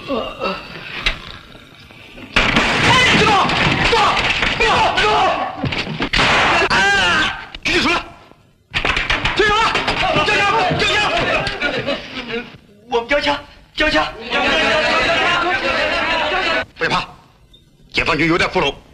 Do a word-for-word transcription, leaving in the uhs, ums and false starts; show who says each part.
Speaker 1: 知道，知道，知道，知道。啊！举起手来！举手了！交枪！交枪！我们交枪！交枪！交枪！交枪！不要怕，解放军有点俘虏。